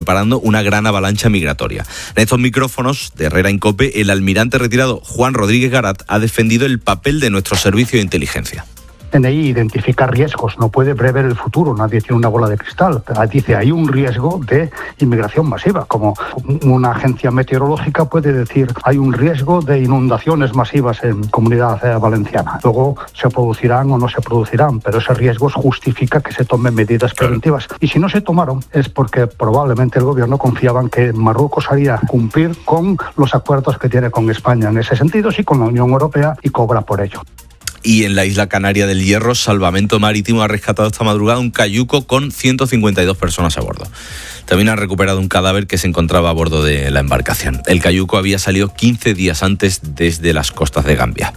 preparando una gran avalancha migratoria. En estos micrófonos de Herrera en COPE, el almirante retirado Juan Rodríguez Garat ha defendido el papel de nuestro servicio de inteligencia. DNI identifica riesgos, no puede prever el futuro, nadie tiene una bola de cristal. Dice, hay un riesgo de inmigración masiva, como una agencia meteorológica puede decir, hay un riesgo de inundaciones masivas en Comunidad Valenciana. Luego se producirán o no se producirán, pero ese riesgo justifica que se tomen medidas preventivas. Y si no se tomaron, es porque probablemente el gobierno confiaba en que Marruecos haría cumplir con los acuerdos que tiene con España en ese sentido, sí con la Unión Europea, y cobra por ello. Y en la isla canaria del Hierro, Salvamento Marítimo ha rescatado esta madrugada un cayuco con 152 personas a bordo. También han recuperado un cadáver que se encontraba a bordo de la embarcación. El cayuco había salido 15 días antes desde las costas de Gambia.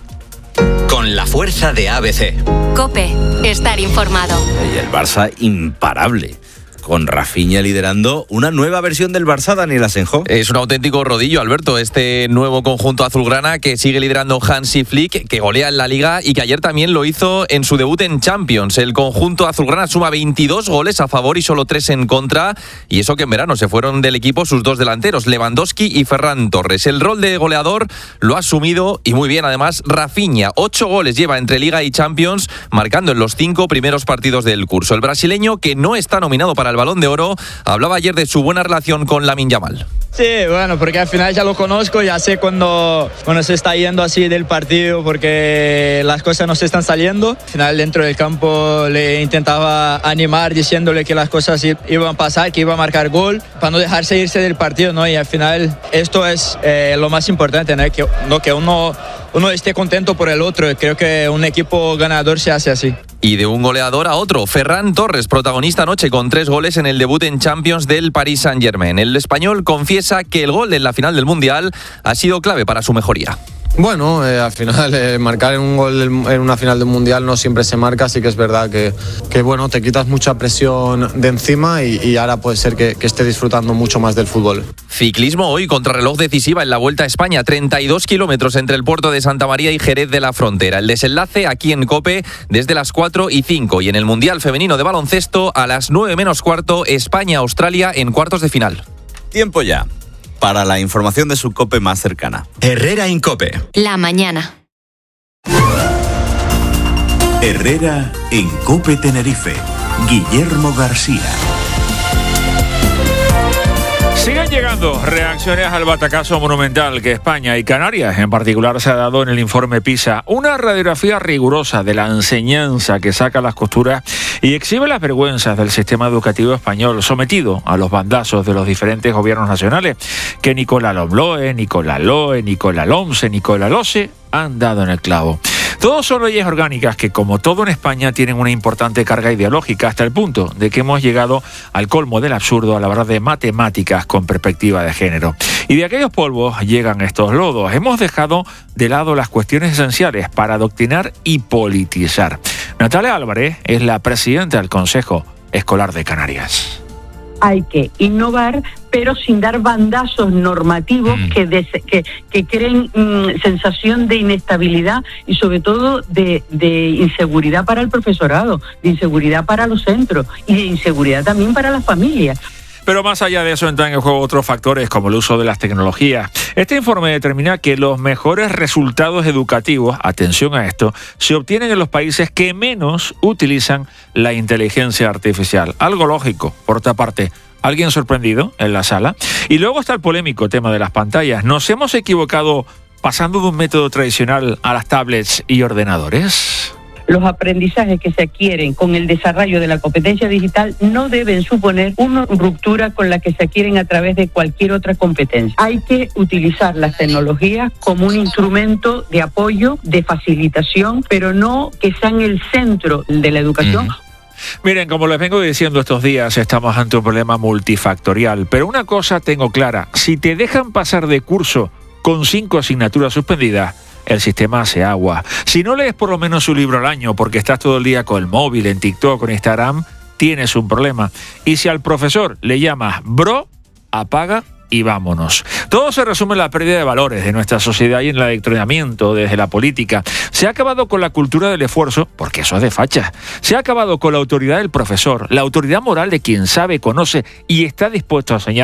Con la fuerza de ABC. COPE, estar informado. Y el Barça imparable, con Rafinha liderando una nueva versión del Barça, Daniel Asenjo. Es un auténtico rodillo, Alberto, este nuevo conjunto azulgrana que sigue liderando Hansi Flick, que golea en la Liga y que ayer también lo hizo en su debut en Champions. El conjunto azulgrana suma 22 goles a favor y solo 3 en contra, y eso que en verano se fueron del equipo sus dos delanteros, Lewandowski y Ferran Torres. El rol de goleador lo ha asumido, y muy bien además, Rafinha. 8 goles lleva entre Liga y Champions, marcando en los 5 primeros partidos del curso. El brasileño, que no está nominado para el Balón de Oro, hablaba ayer de su buena relación con Lamine Yamal. Sí, bueno, porque al final ya lo conozco, ya sé cuando se está yendo así del partido porque las cosas no se están saliendo. Al final dentro del campo le intentaba animar diciéndole que las cosas iban a pasar, que iba a marcar gol, para no dejarse irse del partido, ¿no? Y al final esto es lo más importante, ¿no? Que uno esté contento por el otro. Creo que un equipo ganador se hace así. Y de un goleador a otro, Ferran Torres, protagonista anoche con 3 goles en el debut en Champions del Paris Saint-Germain. El español confiesa que el gol en la final del Mundial ha sido clave para su mejoría. Bueno, al final marcar un gol en una final de un mundial no siempre se marca, así que es verdad que bueno, te quitas mucha presión de encima y ahora puede ser que esté disfrutando mucho más del fútbol. Ciclismo hoy, contrarreloj decisiva en la Vuelta a España, 32 kilómetros entre el puerto de Santa María y Jerez de la Frontera. El desenlace aquí en COPE desde las 4:05, y en el Mundial Femenino de Baloncesto a las 9 menos cuarto, España-Australia en cuartos de final. Tiempo ya para la información de su COPE más cercana. Herrera en COPE. La mañana. Herrera en COPE Tenerife. Guillermo García. Siguen llegando reacciones al batacazo monumental que España y Canarias en particular se ha dado en el informe PISA. Una radiografía rigurosa de la enseñanza que saca las costuras y exhibe las vergüenzas del sistema educativo español, sometido a los bandazos de los diferentes gobiernos nacionales que Nicola Lomloe, Nicola Loe, Nicola Lomce, Nicola Lose han dado en el clavo. Todos son leyes orgánicas que, como todo en España, tienen una importante carga ideológica, hasta el punto de que hemos llegado al colmo del absurdo a la hora de matemáticas con perspectiva de género. Y de aquellos polvos llegan estos lodos. Hemos dejado de lado las cuestiones esenciales para adoctrinar y politizar. Natalia Álvarez es la presidenta del Consejo Escolar de Canarias. Hay que innovar, pero sin dar bandazos normativos que creen sensación de inestabilidad y sobre todo de inseguridad para el profesorado, de inseguridad para los centros y de inseguridad también para las familias. Pero más allá de eso entran en juego otros factores como el uso de las tecnologías. Este informe determina que los mejores resultados educativos, atención a esto, se obtienen en los países que menos utilizan la inteligencia artificial. Algo lógico, por otra parte. ¿Alguien sorprendido en la sala? Y luego está el polémico tema de las pantallas. ¿Nos hemos equivocado pasando de un método tradicional a las tablets y ordenadores? Los aprendizajes que se adquieren con el desarrollo de la competencia digital no deben suponer una ruptura con la que se adquieren a través de cualquier otra competencia. Hay que utilizar las tecnologías como un instrumento de apoyo, de facilitación, pero no que sean el centro de la educación. Miren, como les vengo diciendo estos días, estamos ante un problema multifactorial. Pero una cosa tengo clara, si te dejan pasar de curso con 5 asignaturas suspendidas, el sistema hace agua. Si no lees por lo menos un libro al año porque estás todo el día con el móvil, en TikTok, con Instagram, tienes un problema. Y si al profesor le llamas bro, apaga y vámonos. Todo se resume en la pérdida de valores de nuestra sociedad y en el adoctrinamiento desde la política. Se ha acabado con la cultura del esfuerzo, porque eso es de facha. Se ha acabado con la autoridad del profesor, la autoridad moral de quien sabe, conoce y está dispuesto a enseñar.